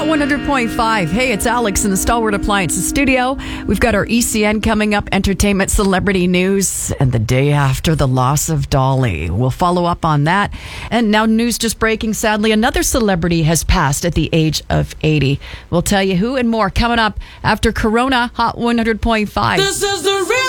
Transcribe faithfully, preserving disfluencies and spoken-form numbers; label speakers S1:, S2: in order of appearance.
S1: Hot one hundred point five. Hey, it's Alex in the Stalwart Appliances studio. We've got our E C N coming up, entertainment, celebrity news, and the day after the loss of Dolly. We'll follow up on that. And now news just breaking, sadly, another celebrity has passed at the age of eighty. We'll tell you who and more coming up after Corona Hot one hundred point five.
S2: This is the real